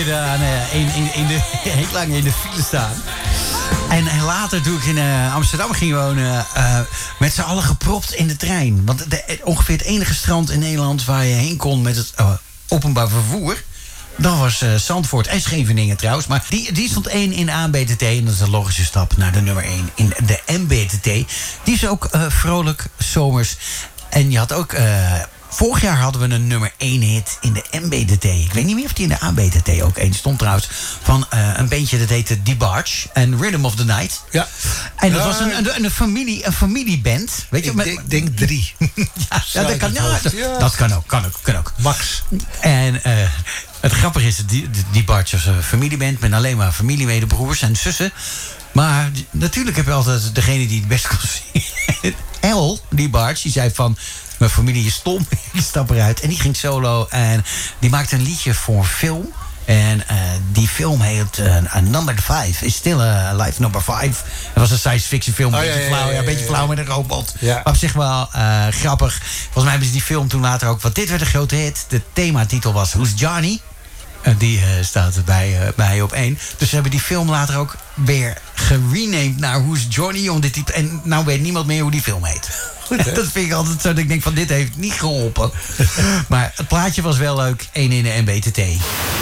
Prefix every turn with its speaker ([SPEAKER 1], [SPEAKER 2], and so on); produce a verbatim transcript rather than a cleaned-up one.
[SPEAKER 1] geleden aan, uh, in, in, in de, heel lang in de file staan. En, en later, toen ik in uh, Amsterdam ging wonen, uh, met z'n allen gepropt in de trein. Want de, ongeveer het enige strand in Nederland waar je heen kon met het uh, openbaar vervoer, dat was uh, Zandvoort en Scheveningen trouwens. Maar die, die stond één in de A B T T. En dat is een logische stap naar de nummer één in de M B T T. Die is ook uh, vrolijk, zomers. En je had ook... Uh, vorig jaar hadden we een nummer één hit in de M B T T. Ik weet niet meer of die in de A B T T ook één stond trouwens. Van uh, een bandje dat heette DeBarge en Rhythm of the Night.
[SPEAKER 2] Ja.
[SPEAKER 1] En dat
[SPEAKER 2] ja,
[SPEAKER 1] was een, een, een, familie, een familieband. Weet je,
[SPEAKER 2] ik
[SPEAKER 1] met,
[SPEAKER 2] denk, denk drie.
[SPEAKER 1] ja, ja, dat, kan, ja, dat,
[SPEAKER 2] ja.
[SPEAKER 1] dat kan ook. Kan ook, kan ook.
[SPEAKER 2] Max.
[SPEAKER 1] En uh, het grappige is, die, die Bartje was een familieband met alleen maar familieleden, broers en zussen. Maar die, natuurlijk heb je altijd degene die het best kon zingen. El, die Bartje, die zei van... Mijn familie is stom, ik stap eruit. En die ging solo en die maakte een liedje voor een film. En uh, die film heet uh, Number Five. Is still uh, Life Number Five. Het was een science fiction film. Een
[SPEAKER 2] oh,
[SPEAKER 1] beetje
[SPEAKER 2] ja,
[SPEAKER 1] flauw,
[SPEAKER 2] ja, ja,
[SPEAKER 1] ja, een beetje
[SPEAKER 2] ja,
[SPEAKER 1] flauw met een robot.
[SPEAKER 2] Ja.
[SPEAKER 1] Maar op zich wel uh, grappig. Volgens mij hebben ze die film toen later ook... Want dit werd een grote hit. De thematitel was Who's Johnny? Uh, die uh, staat bij, uh, bij op één. Dus ze hebben die film later ook weer gerenamed naar Who's Johnny? Om dit type, en nou weet niemand meer hoe die film heet. Goed, dat vind ik altijd zo dat ik denk van dit heeft niet geholpen. Maar het plaatje was wel leuk. één in de M B T T.